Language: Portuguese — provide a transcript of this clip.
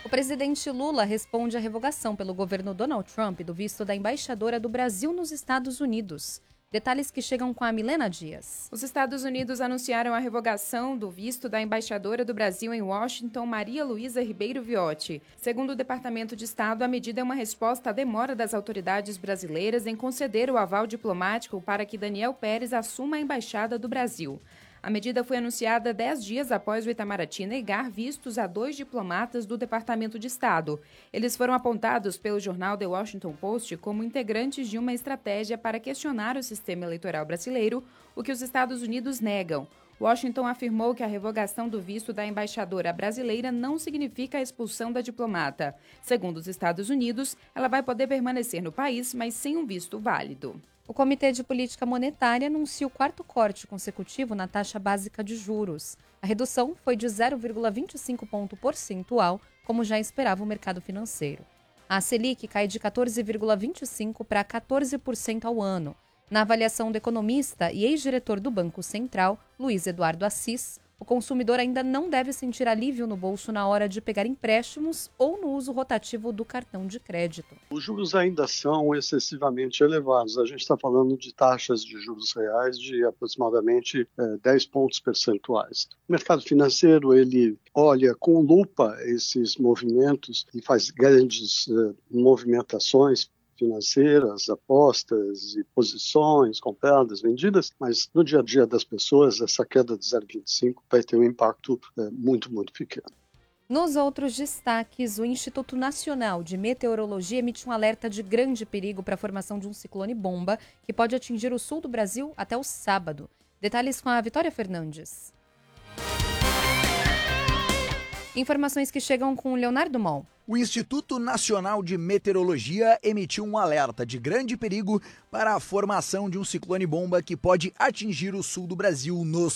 O presidente Lula responde à revogação pelo governo Donald Trump do visto da embaixadora do Brasil nos Estados Unidos. Detalhes que chegam com a Milena Dias. Os Estados Unidos anunciaram a revogação do visto da embaixadora do Brasil em Washington, Maria Luísa Ribeiro Viotti. Segundo o Departamento de Estado, a medida é uma resposta à demora das autoridades brasileiras em conceder o aval diplomático para que Daniel Pérez assuma a embaixada do Brasil. A medida foi anunciada 10 dias após o Itamaraty negar vistos a 2 diplomatas do Departamento de Estado. Eles foram apontados pelo jornal The Washington Post como integrantes de uma estratégia para questionar o sistema eleitoral brasileiro, o que os Estados Unidos negam. Washington afirmou que a revogação do visto da embaixadora brasileira não significa a expulsão da diplomata. Segundo os Estados Unidos, ela vai poder permanecer no país, mas sem um visto válido. O Comitê de Política Monetária anuncia o 4º corte consecutivo na taxa básica de juros. A redução foi de 0,25 ponto percentual, como já esperava o mercado financeiro. A Selic cai de 14,25% para 14% ao ano. Na avaliação do economista e ex-diretor do Banco Central, Luiz Eduardo Assis, o consumidor ainda não deve sentir alívio no bolso na hora de pegar empréstimos ou no uso rotativo do cartão de crédito. Os juros ainda são excessivamente elevados. A gente está falando de taxas de juros reais de aproximadamente 10 pontos percentuais. O mercado financeiro ele olha com lupa esses movimentos e faz grandes movimentações financeiras, apostas e posições compradas, vendidas, mas no dia a dia das pessoas essa queda de 0,25 vai ter um impacto muito, muito pequeno. Nos outros destaques, o Instituto Nacional de Meteorologia emite um alerta de grande perigo para a formação de um ciclone-bomba que pode atingir o sul do Brasil até o sábado. Detalhes com a Vitória Fernandes. Informações que chegam com o Leonardo Mol. O Instituto Nacional de Meteorologia emitiu um alerta de grande perigo para a formação de um ciclone-bomba que pode atingir o sul do Brasil nos